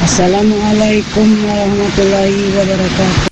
Assalamualaikum warahmatullahi wabarakatuh.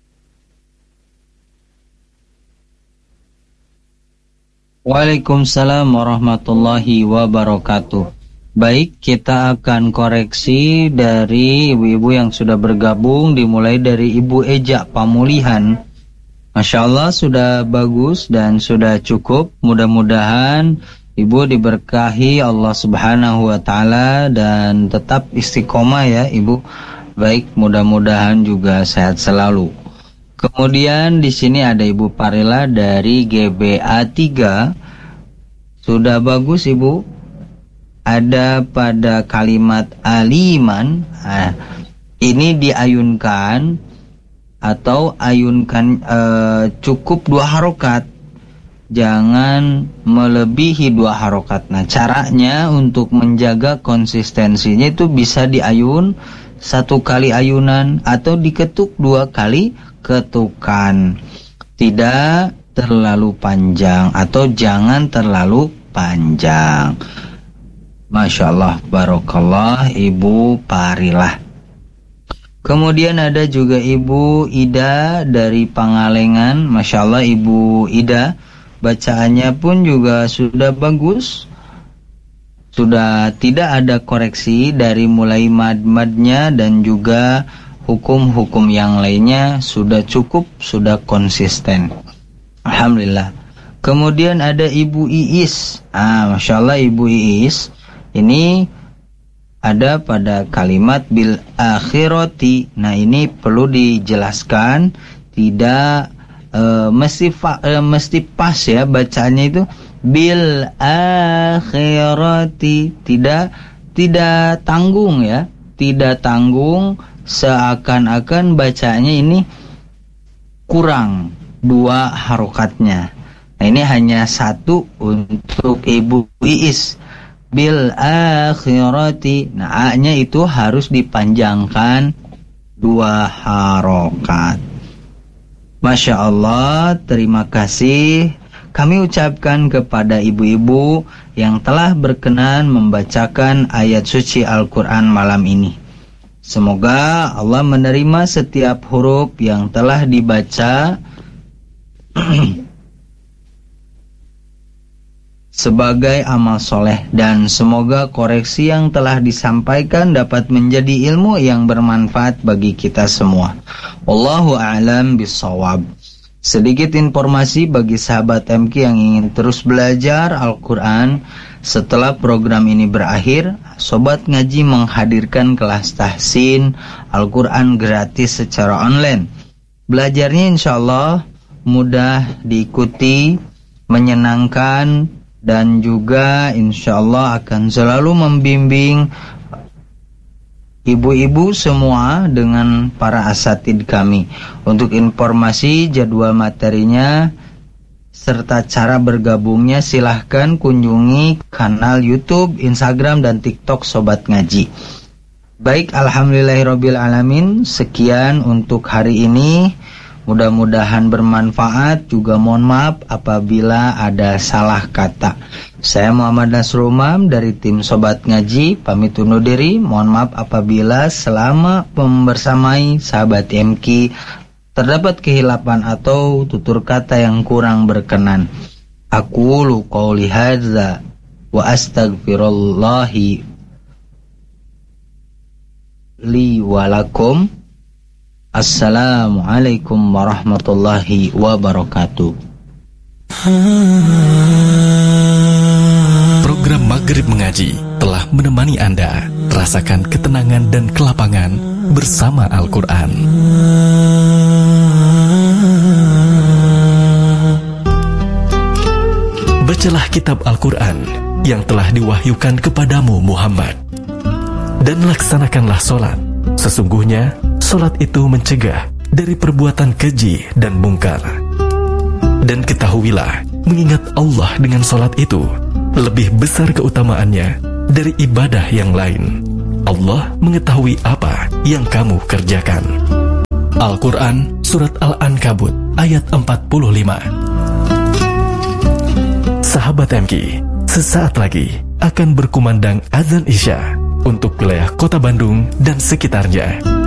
Waalaikumsalam warahmatullahi wabarakatuh. Baik, kita akan koreksi dari ibu-ibu yang sudah bergabung, dimulai dari Ibu Eja Pamulihan. Masya Allah sudah bagus dan sudah cukup. Mudah-mudahan Ibu diberkahi Allah Subhanahu wa Ta'ala dan tetap istiqomah ya Ibu. Baik, mudah-mudahan juga sehat selalu. Kemudian di sini ada Ibu Parila dari GBA 3. Sudah bagus Ibu. Ada pada kalimat aliman. Ini diayunkan atau ayunkan cukup 2 harokat. Jangan melebihi 2 harokat. Nah, caranya untuk menjaga konsistensinya itu bisa diayun 1 kali ayunan atau diketuk 2 kali ketukan. Tidak terlalu panjang atau jangan terlalu panjang. Masya Allah, barokallah Ibu Parilah. Kemudian ada juga Ibu Ida dari Pangalengan. Masya Allah Ibu Ida, bacaannya pun juga sudah bagus. Sudah tidak ada koreksi dari mulai mad-madnya dan juga hukum-hukum yang lainnya sudah cukup, sudah konsisten. Alhamdulillah. Kemudian ada Ibu Iis. Masya Allah Ibu Iis. Ini ada pada kalimat bil akhirati. Nah, ini perlu dijelaskan. Tidak mesti pas ya bacaannya itu bil akhirati, tidak tanggung ya, tidak tanggung, seakan-akan bacanya ini kurang 2 harokatnya. Nah, ini hanya 1 untuk Ibu Iis bil akhirati. Nah, A-nya itu harus dipanjangkan 2 harokat. Masya Allah, terima kasih kami ucapkan kepada ibu-ibu yang telah berkenan membacakan ayat suci Al-Quran malam ini. Semoga Allah menerima setiap huruf yang telah dibaca sebagai amal soleh, dan semoga koreksi yang telah disampaikan dapat menjadi ilmu yang bermanfaat bagi kita semua. Wallahu a'lam bishawab. Sedikit informasi bagi sahabat MK yang ingin terus belajar Al-Quran. Setelah program ini berakhir, Sobat Ngaji menghadirkan kelas tahsin Al-Quran gratis secara online. Belajarnya insya Allah mudah diikuti, menyenangkan, dan juga insya Allah akan selalu membimbing ibu-ibu semua dengan para asatid kami. Untuk informasi jadwal materinya serta cara bergabungnya silahkan kunjungi kanal YouTube, Instagram, dan TikTok Sobat Ngaji. Baik, alhamdulillahirrabbilalamin. Sekian untuk hari ini. Mudah-mudahan bermanfaat. Juga mohon maaf apabila ada salah kata. Saya Muhammad Nasrul Umam dari tim Sobat Ngaji pamit undur diri. Mohon maaf apabila selama membersamai sahabat MK terdapat kehilapan atau tutur kata yang kurang berkenan. Aqulu qouli hadza wa astaghfirullahi li wa lakum. Assalamualaikum warahmatullahi wabarakatuh. Program Maghrib Mengaji telah menemani Anda. Rasakan ketenangan dan kelapangan bersama Al-Quran. Bacalah kitab Al-Quran yang telah diwahyukan kepadamu Muhammad, dan laksanakanlah sholat. Sesungguhnya sholat itu mencegah dari perbuatan keji dan mungkar. Dan ketahuilah, mengingat Allah dengan sholat itu lebih besar keutamaannya dari ibadah yang lain. Allah mengetahui apa yang kamu kerjakan. Al-Quran Surat Al-Ankabut ayat 45. Sahabat MK, sesaat lagi akan berkumandang azan Isya. untuk wilayah Kota Bandung dan sekitarnya.